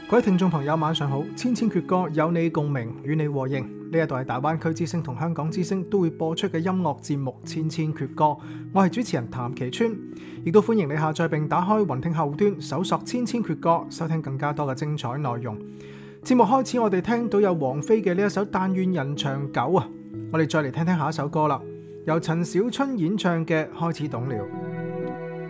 各位聽眾朋友晚上好，千千闕歌有你共鳴，與你和應。呢一度係大灣區之聲同香港之聲都會播出嘅音樂節目《千千闕歌》，我係主持人譚其川，亦都歡迎你下載並打開雲聽後端搜索《千千闕歌》，收聽更加多嘅精彩內容。節目開始，我哋聽到有王菲嘅呢一首《但願人長久》啊，我哋再嚟聽聽下一首歌啦，由陳小春演唱嘅《開始懂了》。